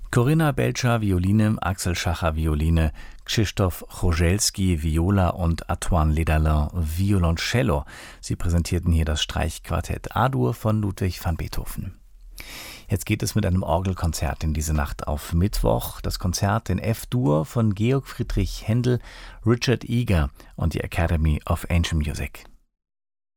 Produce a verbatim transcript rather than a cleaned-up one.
Corinna Belcher, Violine, Axel Schacher, Violine, Krzysztof Chorzelski, Viola und Antoine Lederlin, Violoncello. Sie präsentierten hier das Streichquartett A-Dur von Ludwig van Beethoven. Jetzt geht es mit einem Orgelkonzert in diese Nacht auf Mittwoch. Das Konzert in F-Dur von Georg Friedrich Händel, Richard Eager und die Academy of Ancient Music.